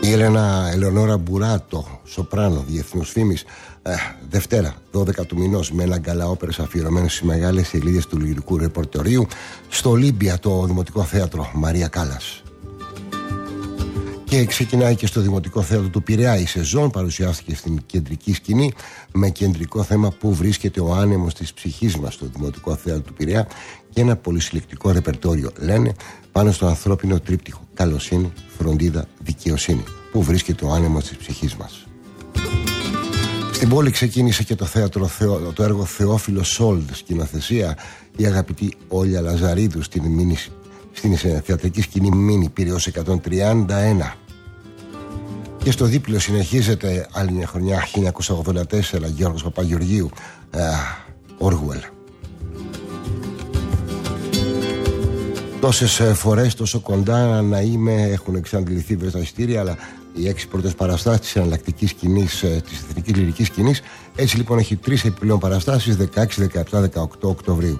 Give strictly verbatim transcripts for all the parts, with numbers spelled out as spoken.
Η Έλενα Ελεονόρα Μπουράτο, σοπράνο, διεθνούς φήμης, ε, Δευτέρα, δώδεκα του μηνός, με ένα γκάλα όπερας αφιερωμένο στις μεγάλες σελίδες του λυρικού ρεπορτερίου στο Ολύμπια, το Δημοτικό Θέατρο Μαρία Κάλλας. Και ξεκινάει και στο Δημοτικό Θέατρο του Πειραιά η σεζόν. Παρουσιάστηκε στην κεντρική σκηνή με κεντρικό θέμα που βρίσκεται ο άνεμος της ψυχής μας στο Δημοτικό Θέατρο του Πειραιά και ένα πολυσυλλεκτικό ρεπερτόριο, λένε, πάνω στο ανθρώπινο τρίπτυχο καλοσύνη, φροντίδα, δικαιοσύνη, που βρίσκεται ο άνεμος της ψυχής μας. Στην πόλη ξεκίνησε και το, θέατρο, το έργο Θεόφιλο Σόλτ, σκηνοθεσία η αγαπητή Όλια Λαζαρίδου, στην, μίνη, στην θεατρική σκηνή Μίνη, Πειραιώς εκατόν τριάντα ένα. Και στο δίπλο συνεχίζεται άλλη μια χρονιά, χίλια εννιακόσια ογδόντα τέσσερα, Γιώργος Παπαγεωργίου, Όργουελ. Τόσες φορές, τόσο κοντά να είμαι, έχουν εξαντληθεί βέβαια τα εισιτήρια, αλλά οι έξι πρώτες παραστάσεις της εναλλακτικής σκηνής, της εθνικής λυρικής σκηνής. Έτσι λοιπόν έχει τρεις επιπλέον παραστάσεις, δεκαέξι, δεκαεπτά, δεκαοκτώ Οκτωβρίου.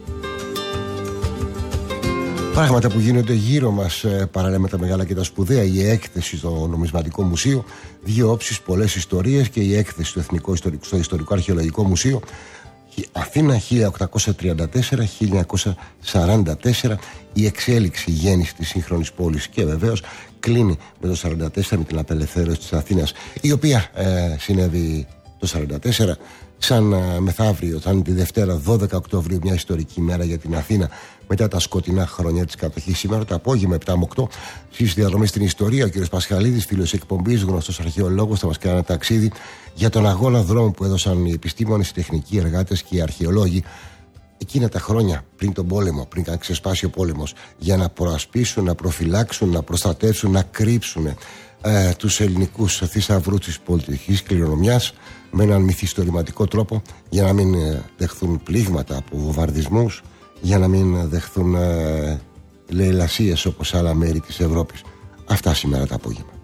Πράγματα που γίνονται γύρω μας, παράλληλα με τα μεγάλα και τα σπουδαία, η έκθεση στο Νομισματικό Μουσείο, δύο όψεις, πολλές ιστορίες, και η έκθεση στο Εθνικό Ιστορικό, στο Ιστορικό Αρχαιολογικό Μουσείο, Αθήνα χίλια οκτακόσια τριάντα τέσσερα με χίλια εννιακόσια σαράντα τέσσερα, η εξέλιξη, η γέννηση της σύγχρονης πόλης, και βεβαίως κλείνει με το σαράντα τέσσερα, με την απελευθέρωση της Αθήνας, η οποία ε, συνέβη το σαράντα τέσσερα. Σαν ε, μεθαύριο, σαν τη Δευτέρα δώδεκα Οκτωβρίου, μια ιστορική μέρα για την Αθήνα μετά τα σκοτεινά χρόνια της κατοχής. Σήμερα το απόγευμα επτά με οκτώ, στις διαδρομές στην ιστορία, ο κ. Πασχαλίδης, φίλος εκπομπής, γνωστός αρχαιολόγος, θα μας κάνει ένα ταξίδι για τον αγώνα δρόμου που έδωσαν οι επιστήμονες, οι τεχνικοί εργάτες και οι αρχαιολόγοι εκείνα τα χρόνια πριν τον πόλεμο, πριν καν ξεσπάσει ο πόλεμος, για να προασπίσουν, να προφυλάξουν, να προστατεύσουν, να κρύψουν ε, τους ελληνικούς θησαυρούς της πολιτικής κληρονομιάς με έναν μυθιστορηματικό τρόπο, για να μην ε, δεχθούν πλήγματα από βομβαρδισμούς, για να μην δεχθούν ε, λαιλασίες όπως άλλα μέρη της Ευρώπης. Αυτά σήμερα το απόγευμα.